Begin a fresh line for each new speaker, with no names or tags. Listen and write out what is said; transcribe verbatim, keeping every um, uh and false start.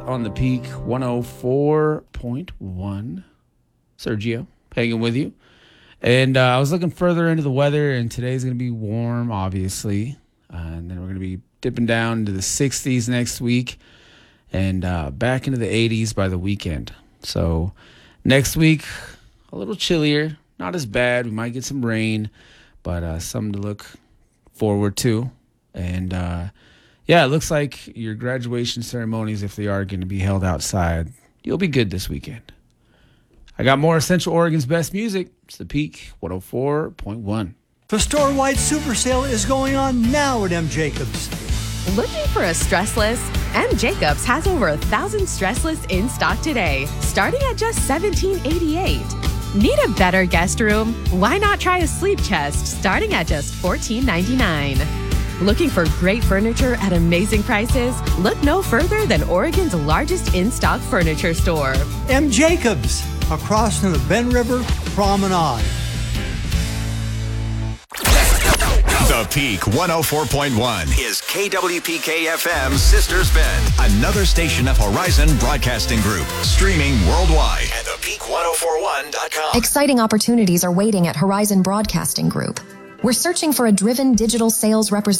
on the Peak one oh four point one. Sergio, hanging with you. And uh, I was looking further into the weather, and today's going to be warm, obviously. Uh, and then we're going to be dipping down into the sixties next week and uh, back into the eighties by the weekend. So next week, a little chillier, not as bad. We might get some rain, but uh, something to look forward to. And uh, yeah, it looks like your graduation ceremonies, if they are going to be held outside, you'll be good this weekend. I got more Central Oregon's best music. It's the Peak one oh four point one.
The store-wide super sale is going on now at M. Jacobs.
Looking for a stressless? M. Jacobs has over a thousand stressless in stock today, starting at just seventeen eighty-eight. Need a better guest room? Why not try a sleep chest starting at just fourteen ninety-nine? Looking for great furniture at amazing prices? Look no further than Oregon's largest in-stock furniture store.
M. Jacobs, across from the Bend River Promenade.
The Peak one oh four point one is K W P K F M's Sisters Bend, another station of Horizon Broadcasting Group, streaming worldwide at the peak ten forty-one dot com.
Exciting opportunities are waiting at Horizon Broadcasting Group. We're searching for a driven digital sales representative